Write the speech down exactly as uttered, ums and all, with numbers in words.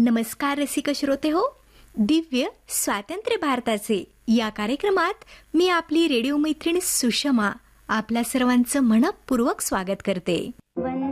नमस्कार रसिक श्रोते हो, दिव्य स्वातंत्र्य भारताचे या कार्यक्रमात मी आपली रेडिओ मैत्रीण सुषमा आपल्या सर्वांचं मनपूर्वक स्वागत करते.